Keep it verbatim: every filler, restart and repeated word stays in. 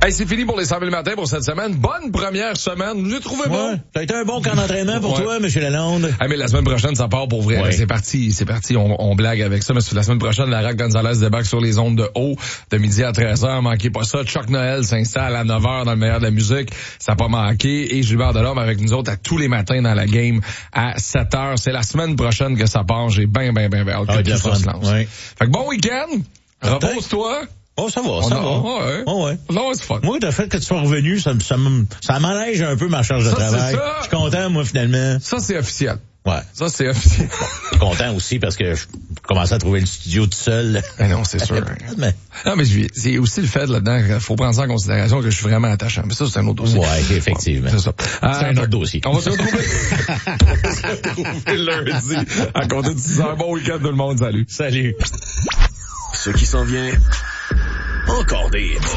Hey, c'est fini pour les cent mille matins pour cette semaine. Bonne première semaine. J'ai trouvé bon. Ouais, ça a été un bon camp d'entraînement pour ouais. toi, M. Lalonde. Ah, mais la semaine prochaine, ça part pour vrai. Ouais. C'est parti, c'est parti. On, on blague avec ça, mais la semaine prochaine, la Lara Gonzalez débarque sur les ondes de haut, de midi à treize heures. Manquez pas ça. Chuck Noël s'installe à neuf heures dans le meilleur de la musique. Ça n'a pas manqué. Et Gilbert Delorme avec nous autres à tous les matins dans la game à sept heures. C'est la semaine prochaine que ça part. J'ai bien, bien, bien, bien hâte ah, que tout ça se lance. Ouais. Fait que bon week-end. Repose-toi. Oh, ça va, ça a, va. Ouais. Oh, ouais. Non, c'est fun. Moi, le fait que tu sois revenu, ça, ça, ça m'allège un peu ma charge ça, de travail. Je suis content, moi, finalement. Ça, c'est officiel. Ouais. Ça, c'est officiel. Je suis content aussi parce que je commençais à trouver le studio tout seul. Mais non, c'est sûr. mais... Non, mais c'est aussi le fait là-dedans qu'il faut prendre ça en considération que je suis vraiment attachant. Mais ça, c'est un autre dossier. Ouais, effectivement. Ouais, c'est ça. C'est euh, un autre dossier. On va se retrouver, on va se retrouver lundi à compter de six heures. Bon week-end tout le monde. Salut. Salut. Ce qui s'en vient, encore des